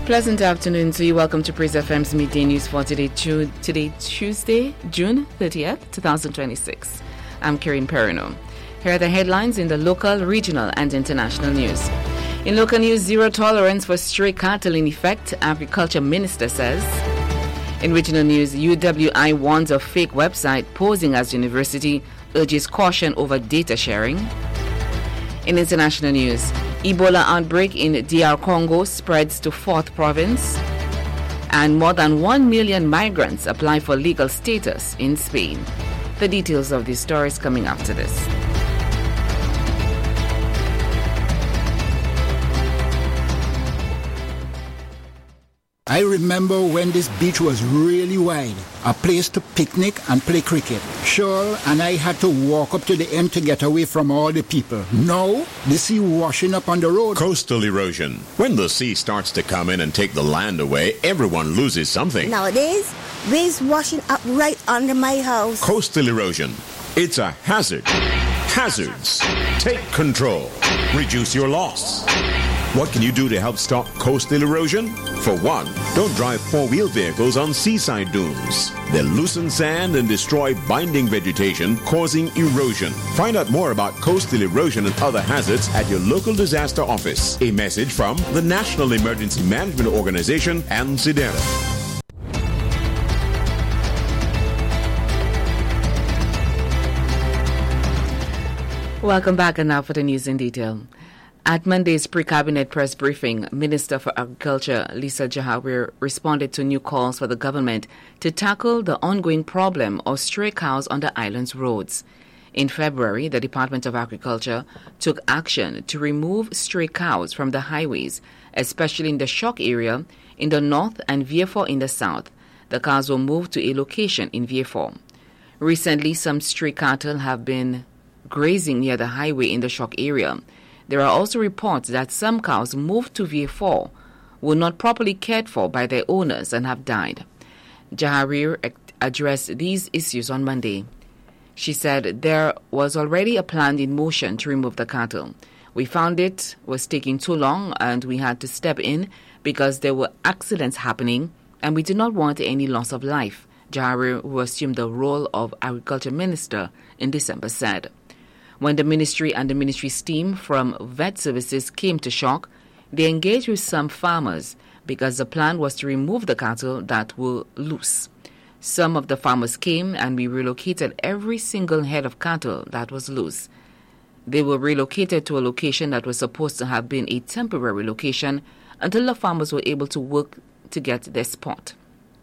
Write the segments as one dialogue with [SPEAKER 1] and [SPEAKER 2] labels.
[SPEAKER 1] Pleasant afternoon to you. Welcome to Praise FM's Midday News for today, Tuesday, June 30th, 2026. I'm Karen Perino. Here are the headlines in the local, regional, and international news. In local news, zero tolerance for stray cattle in effect, Agriculture Minister says. In regional news, UWI warns of fake website posing as university, urges caution over data sharing. In international news, Ebola outbreak in DR Congo spreads to 4th province, and more than 1 million migrants apply for legal status in Spain. The details of these stories coming after this.
[SPEAKER 2] I remember when this beach was really wide, a place to picnic and play cricket. Sure, and I had to walk up to the end to get away from all the people. Now, the sea washing up on the road.
[SPEAKER 3] Coastal erosion. When the sea starts to come in and take the land away, everyone loses something.
[SPEAKER 4] Nowadays, waves washing up right under my house.
[SPEAKER 3] Coastal erosion. It's a hazard. Hazards. Take control. Reduce your loss. What can you do to help stop coastal erosion? For one, don't drive four-wheel vehicles on seaside dunes. They loosen sand and destroy binding vegetation, causing erosion. Find out more about coastal erosion and other hazards at your local disaster office. A message from the National Emergency Management Organization and SIDERA.
[SPEAKER 1] Welcome back, and now for the news in detail. At Monday's pre-cabinet press briefing, Minister for Agriculture Lisa Jahawir responded to new calls for the government to tackle the ongoing problem of stray cows on the island's roads. In February, the Department of Agriculture took action to remove stray cows from the highways, especially in the Shock area in the north and Vieux-Fort in the south. The cows were moved to a location in Vieux-Fort. Recently, some stray cattle have been grazing near the highway in the Shock area. There are also reports that some cows moved to Vieux-Fort were not properly cared for by their owners and have died. Jahawir addressed these issues on Monday. She said there was already a plan in motion to remove the cattle. We found it was taking too long and we had to step in because there were accidents happening and we did not want any loss of life, Jahawir, who assumed the role of Agriculture Minister in December, said. When the ministry and the ministry's team from Vet Services came to Shock, they engaged with some farmers because the plan was to remove the cattle that were loose. Some of the farmers came and we relocated every single head of cattle that was loose. They were relocated to a location that was supposed to have been a temporary location until the farmers were able to work to get their spot.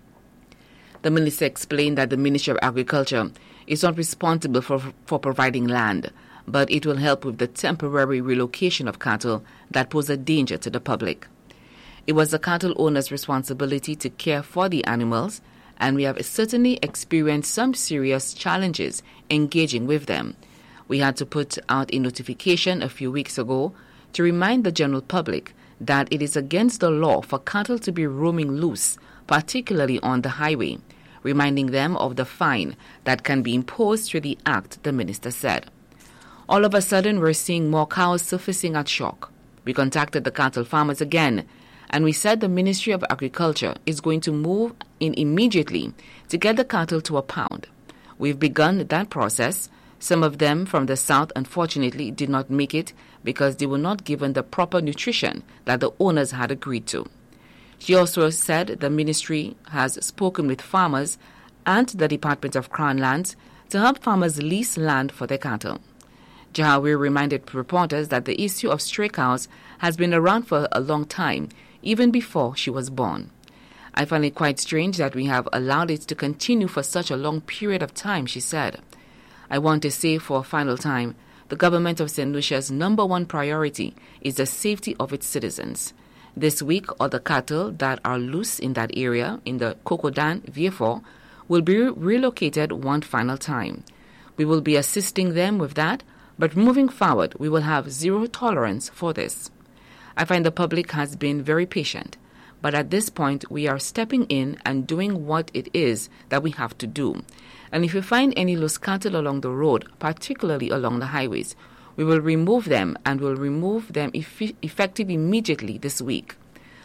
[SPEAKER 1] The minister explained that the Ministry of Agriculture is not responsible for providing land, but it will help with the temporary relocation of cattle that pose a danger to the public. It was the cattle owner's responsibility to care for the animals, and we have certainly experienced some serious challenges engaging with them. We had to put out a notification a few weeks ago to remind the general public that it is against the law for cattle to be roaming loose, particularly on the highway, reminding them of the fine that can be imposed through the act, the minister said. All of a sudden, we're seeing more cows surfacing at Shock. We contacted the cattle farmers again, and we said the Ministry of Agriculture is going to move in immediately to get the cattle to a pound. We've begun that process. Some of them from the south, unfortunately, did not make it because they were not given the proper nutrition that the owners had agreed to. She also said the ministry has spoken with farmers and the Department of Crown Lands to help farmers lease land for their cattle. Jahawir reminded reporters that the issue of stray cows has been around for a long time, even before she was born. I find it quite strange that we have allowed it to continue for such a long period of time, she said. I want to say for a final time, the government of St. Lucia's number one priority is the safety of its citizens. This week, all the cattle that are loose in that area, in the Cocodan, Vieux-Fort, will be relocated one final time. We will be assisting them with that, but moving forward, we will have zero tolerance for this. I find the public has been very patient, but at this point, we are stepping in and doing what it is that we have to do. And if we find any loose cattle along the road, particularly along the highways, we will remove them and will remove them effective immediately this week.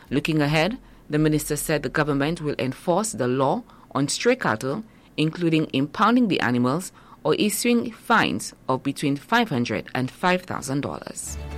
[SPEAKER 1] Looking ahead, the minister said the government will enforce the law on stray cattle, including impounding the animals or issuing fines of between $500 and $5,000.